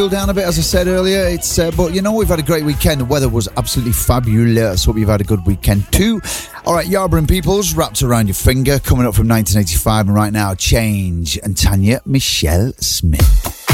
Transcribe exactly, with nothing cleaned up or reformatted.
down a bit, as I said earlier. It's uh, but you know, we've had a great weekend. The weather was absolutely fabulous. Hope you've had a good weekend too. All right, Yarborough and Peoples, Wrapped Around Your Finger, coming up from nineteen eighty-five, and right now, Change and Tanya Michelle Smith.